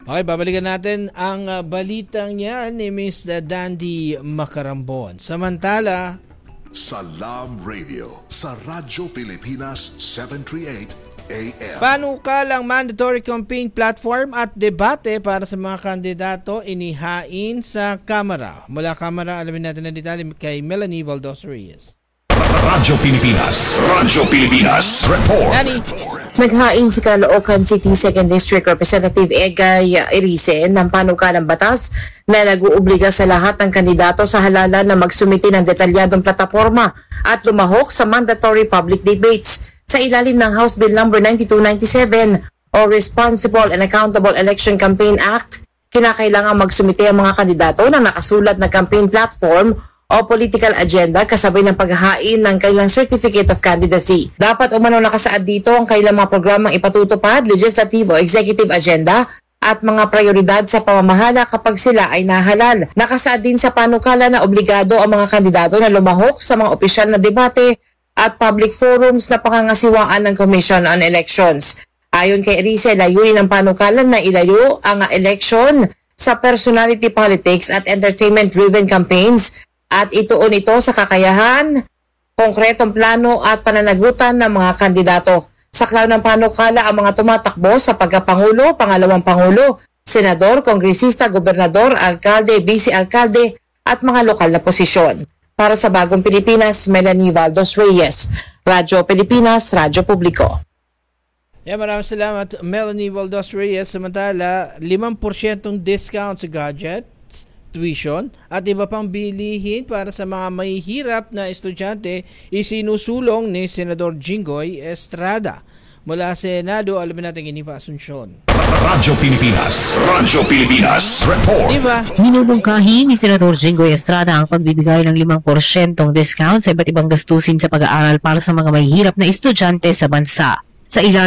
Okay, babalikan natin ang balitang yan ni Miss Dandy Macarambon. Samantala, Salam Radio sa Radyo Pilipinas 738 AM. panukalang mandatory campaign platform at debate para sa mga kandidato inihain sa Kamara. Mula Kamara, alamin natin ang detalye kay Melanie Valdez-Reyes. Radyo Pilipinas Report. Nani? Naghain si Caloocan City 2nd District Representative Egay Erice ng panukalang batas na nag-uubliga sa lahat ng kandidato sa halalan na magsumiti ng detalyadong plataforma at lumahok sa mandatory public debates sa ilalim ng House Bill No. 9297 o Responsible and Accountable Election Campaign Act. Kinakailangan magsumiti ang mga kandidato na nakasulat na campaign platform o political agenda kasabay ng paghahain ng kailang Certificate of Candidacy. Dapat umano nakasaad dito ang kailang mga programang ipatutupad, legislative o executive agenda at mga prioridad sa pamamahala kapag sila ay nahalal. Nakasaad din sa panukala na obligado ang mga kandidato na lumahok sa mga opisyal na debate at public forums na pangangasiwaan ng Commission on Elections. Ayon kay Erice, layunin ng panukalan na ilayo ang election sa personality politics at entertainment-driven campaigns at ituon ito sa kakayahan, konkretong plano at pananagutan ng mga kandidato. Sa klaw ng panukala ang mga tumatakbo sa pagkapangulo, pangalawang pangulo, senador, kongresista, gobernador, alkalde, vice-alkalde at mga lokal na posisyon. Para sa Bagong Pilipinas, Melanie Valdez-Reyes, Radyo Pilipinas, Radyo Publiko. Maraming salamat Melanie Valdez-Reyes. Samantala, 5% discount sa gadget, tuition at iba pang bilihin para sa mga mahihirap na estudyante isinusulong ni Senador Jinggoy Estrada. Mula sa Senado, alamin natin Iniva Asuncion. Radyo Pilipinas Report. Diba? Minubungkahi ni Senador Jinggoy Estrada ang pagbibigay ng 5% discount sa iba't ibang gastusin sa pag-aaral para sa mga mahihirap na estudyante sa bansa. Sa ilalim